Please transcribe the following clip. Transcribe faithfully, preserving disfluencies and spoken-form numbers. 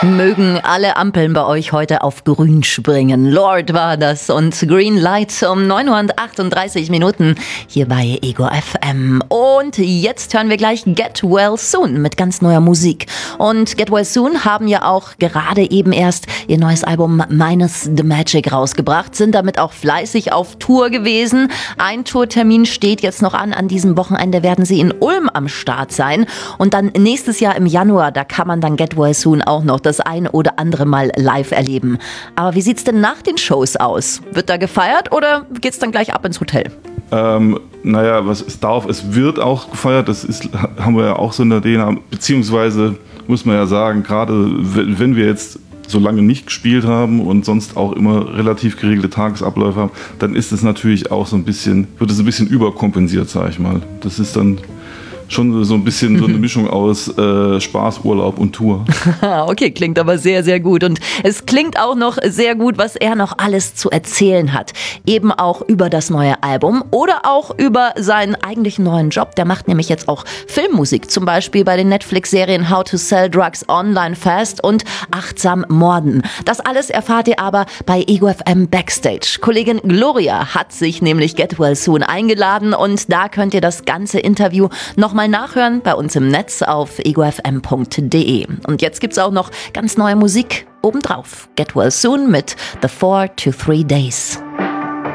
Mögen alle Ampeln bei euch heute auf grün springen. Lord war das und Green Light um neun Uhr achtunddreißig Minuten hier bei Ego F M. Und jetzt hören wir gleich Get Well Soon mit ganz neuer Musik. Und Get Well Soon haben ja auch gerade eben erst ihr neues Album Minus the Magic rausgebracht, sind damit auch fleißig auf Tour gewesen. Ein Tourtermin steht jetzt noch an. An diesem Wochenende werden sie in Ulm am Start sein. Und dann nächstes Jahr im Januar, da kann man dann Get Well Soon auch noch das ein oder andere Mal live erleben. Aber wie sieht's denn nach den Shows aus? Wird da gefeiert oder geht's dann gleich ab ins Hotel? Ähm, naja, was es darf, es wird auch gefeiert, das ist, haben wir ja auch so in der D N A, beziehungsweise muss man ja sagen, gerade wenn wir jetzt so lange nicht gespielt haben und sonst auch immer relativ geregelte Tagesabläufe haben, dann ist es natürlich auch so ein bisschen, wird es ein bisschen überkompensiert, sag ich mal. Das ist dann schon so ein bisschen so eine Mischung aus äh, Spaß, Urlaub und Tour. Okay, klingt aber sehr, sehr gut. Und es klingt auch noch sehr gut, was er noch alles zu erzählen hat. Eben auch über das neue Album oder auch über seinen eigentlichen neuen Job. Der macht nämlich jetzt auch Filmmusik, zum Beispiel bei den Netflix-Serien How to Sell Drugs Online Fast und Achtsam Morden. Das alles erfahrt ihr aber bei Ego F M Backstage. Kollegin Gloria hat sich nämlich Get Well Soon eingeladen und da könnt ihr das ganze Interview noch mal nachhören bei uns im Netz auf ego f m punkt d e. Und jetzt gibt's auch noch ganz neue Musik obendrauf. Get Well Soon mit The Four to Three Days.